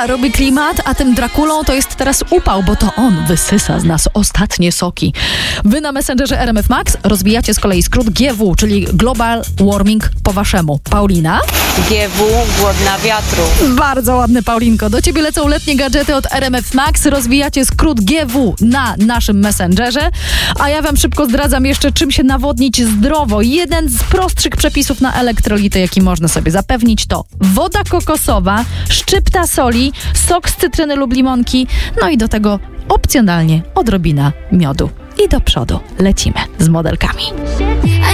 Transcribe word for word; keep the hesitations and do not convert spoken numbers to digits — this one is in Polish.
Dracula robi klimat, a tym Drakulą to jest teraz upał, bo to on wysysa z nas ostatnie soki. Wy na Messengerze R M F Max rozwijacie z kolei skrót G W, czyli Global Warming po waszemu. Paulina? G W, głodna wiatru. Bardzo ładny, Paulinko. Do ciebie lecą letnie gadżety od R M F Max. Rozwijacie skrót G W na naszym Messengerze. A ja wam szybko zdradzam jeszcze, czym się nawodnić zdrowo. Jeden z prostszych przepisów na elektrolity, jaki można sobie zapewnić, to woda kokosowa, szczypta soli, sok z cytryny lub limonki, no i do tego opcjonalnie odrobina miodu. I do przodu lecimy z modelkami.